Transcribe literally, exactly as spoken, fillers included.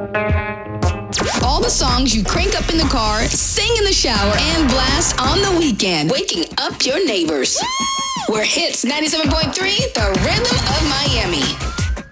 All the songs you crank up in the car, sing in the shower, and blast on the weekend, waking up your neighbors. We're Hits ninety-seven point three, the rhythm of Miami.